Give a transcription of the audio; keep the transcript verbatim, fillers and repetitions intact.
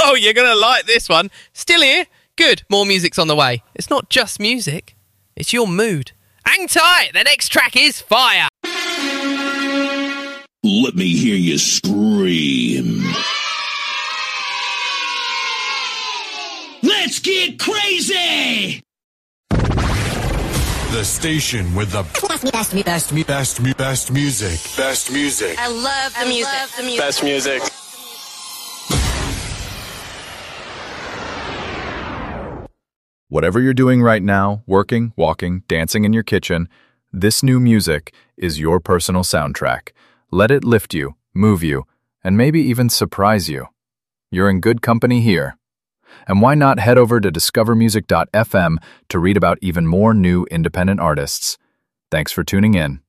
Oh, you're going to like this one. Still here? Good. More music's on the way. It's not just music. It's your mood. Hang tight. The next track is Fire. Let me hear you scream. Let's get crazy! The station with the best, best, best, best, best music. Best music. I love the I music. Love the music. Best music. Whatever you're doing right now, working, walking, dancing in your kitchen, this new music is your personal soundtrack. Let it lift you, move you, and maybe even surprise you. You're in good company here. And why not head over to discover music dot f m to read about even more new independent artists. Thanks for tuning in.